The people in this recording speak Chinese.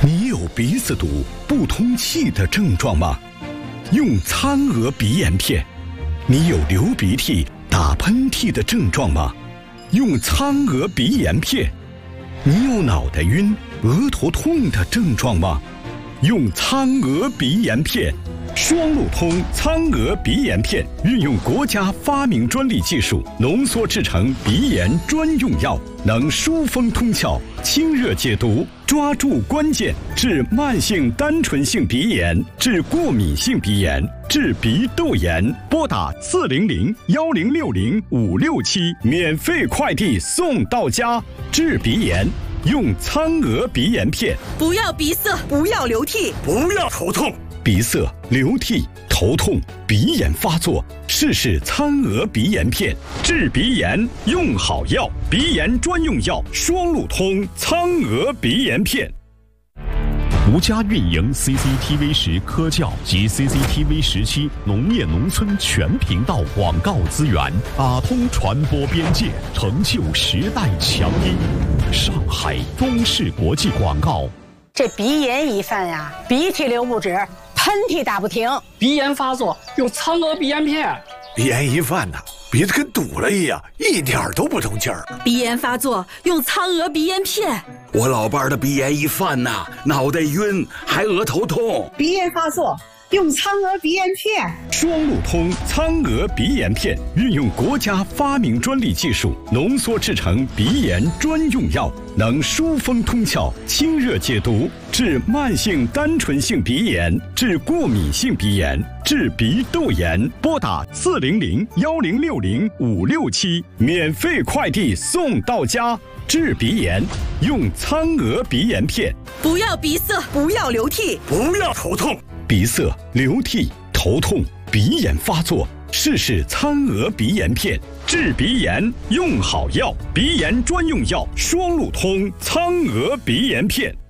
你有鼻子堵、不通气的症状吗？用苍娥鼻炎片。你有流鼻涕、打喷嚏的症状吗？用苍娥鼻炎片。你有脑袋晕、额头痛的症状吗？用苍娥鼻炎片。双路通苍娥鼻炎片运用国家发明专利技术浓缩制成鼻炎专用药，能疏风通窍、清热解毒，抓住关键，治慢性单纯性鼻炎，治过敏性鼻炎，治鼻窦炎。拨打400-1060-567，免费快递送到家。治鼻炎用苍娥鼻炎片。 不要鼻塞， 不要流涕， 不要头痛。 鼻塞、流涕、头痛、鼻炎发作，试试苍娥鼻炎片。治鼻炎用好药，鼻炎专用药双路通苍娥鼻炎片。 独家运营 CCTV 10科教及 CCTV 17农业农村全频道广告资源，打通传播边界，成就时代强音。上海中视国际广告。 这鼻炎一犯呀，鼻涕流不止，喷嚏打不停。 鼻炎发作用苍娥鼻炎片。 鼻炎一犯呐，鼻子跟堵了一样，一点都不通气儿。 鼻炎发作用苍娥鼻炎片。 我老伴儿的鼻炎一犯呐，脑袋晕，还额头痛。 鼻炎发作用苍娥鼻炎片。 双路通苍娥鼻炎片运用国家发明专利技术浓缩制成鼻炎专用药，能疏风通窍、清热解毒，治慢性单纯性鼻炎，治过敏性鼻炎，治鼻窦炎。拨打400-1060-567，免费快递送到家。治鼻炎用苍娥鼻炎片。 不要鼻塞， 不要流涕， 不要头痛。 鼻塞、流涕、头痛、鼻炎发作，试试苍娥鼻炎片。治鼻炎用好药，鼻炎专用药双路通苍娥鼻炎片。